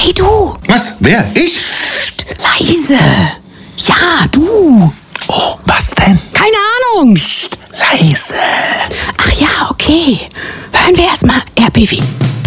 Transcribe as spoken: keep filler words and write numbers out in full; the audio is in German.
Hey du! Was? Wer? Ich? Psst, leise! Ja, du! Oh, was denn? Keine Ahnung! Psst, leise. Ach ja, okay. Hören wir erstmal R P W.